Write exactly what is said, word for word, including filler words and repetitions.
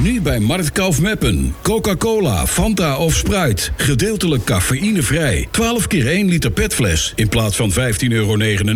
Nu bij Markt Kaufmeppen. Coca-Cola, Fanta of Sprite. Gedeeltelijk cafeïnevrij. twaalf keer één liter petfles in plaats van vijftien euro negenennegentig.